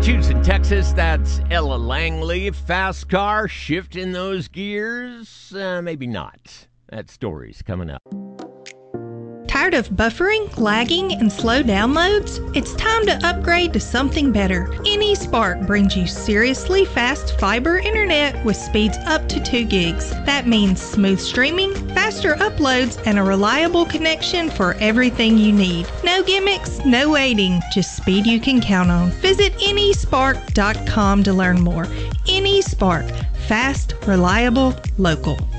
Houston, Texas, that's Ella Langley. Fast car, shifting those gears? Maybe not. That story's coming up. Tired of buffering, lagging, and slow downloads? It's time to upgrade to something better. AnySpark brings you seriously fast fiber internet with speeds up to 2 gigs. That means smooth streaming, faster uploads, and a reliable connection for everything you need. No gimmicks, no waiting, just speed you can count on. Visit AnySpark.com to learn more. AnySpark, fast, reliable, local.